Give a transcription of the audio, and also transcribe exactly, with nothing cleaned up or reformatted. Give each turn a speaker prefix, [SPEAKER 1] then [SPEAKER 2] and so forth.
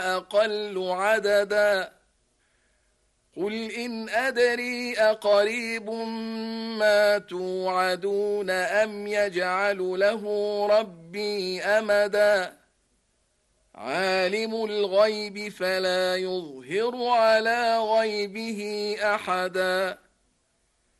[SPEAKER 1] أقل عددا قل إن أدري أقريب ما توعدون أم يجعل له ربي أمدا عالم الغيب فلا يظهر على غيبه أحدا